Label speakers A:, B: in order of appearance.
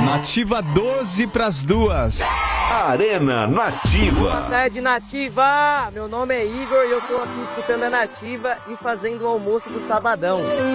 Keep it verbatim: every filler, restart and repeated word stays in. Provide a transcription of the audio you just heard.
A: Nativa doze pras duas.
B: Arena Nativa.
C: Boa tarde, Nativa! Meu nome é Igor e eu tô aqui escutando a Nativa e fazendo o almoço do sabadão.